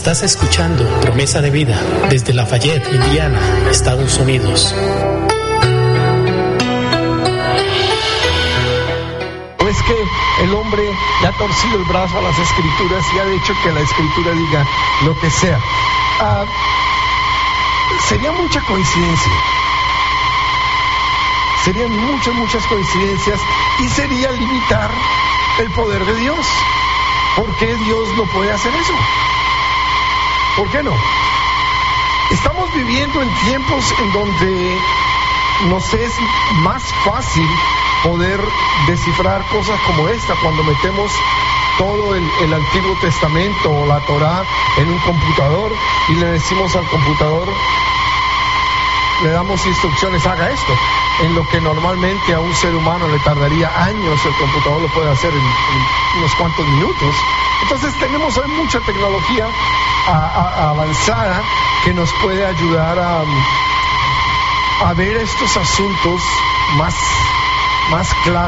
Estás escuchando Promesa de Vida desde Lafayette, Indiana, Estados Unidos. Es que el hombre le ha torcido el brazo a las Escrituras y ha hecho que la Escritura diga lo que sea. Sería mucha coincidencia. Serían muchas coincidencias y sería limitar el poder de Dios. ¿Por qué Dios no puede hacer eso? ¿Por qué no? Estamos viviendo en tiempos en donde nos es más fácil poder descifrar cosas como esta cuando metemos todo el Antiguo Testamento o la Torá en un computador y le decimos al computador, le damos instrucciones, haga esto, en lo que normalmente a un ser humano le tardaría años, el computador lo puede hacer en unos cuantos minutos. Entonces tenemos hoy mucha tecnología avanzada que nos puede ayudar a ver estos asuntos más claros.